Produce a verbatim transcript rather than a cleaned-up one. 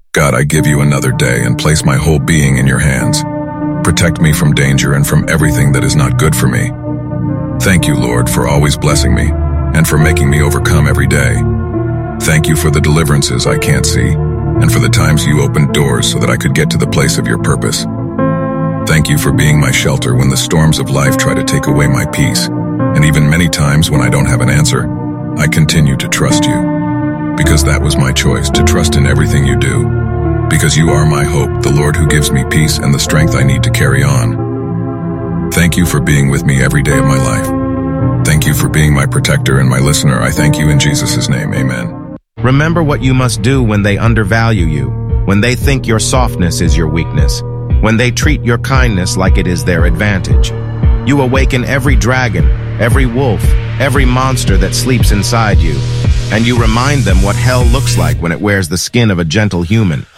God, I give you another day and place my whole being in your hands. Protect me from danger and from everything that is not good for me. Thank you, Lord, for always blessing me and for making me overcome every day. Thank you for the deliverances I can't see and for the times you opened doors so that I could get to the place of your purpose. Thank you for being my shelter when the storms of life try to take away my peace. And even many times when I don't have an answer, I continue to trust you. Because that was my choice, to trust in everything you do. Because you are my hope, the Lord who gives me peace and the strength I need to carry on. Thank you for being with me every day of my life. Thank you for being my protector and my listener. I thank you in Jesus' name, amen. Remember what you must do when they undervalue you, when they think your softness is your weakness, when they treat your kindness like it is their advantage. You awaken every dragon, every wolf, every monster that sleeps inside you, and you remind them what hell looks like when it wears the skin of a gentle human.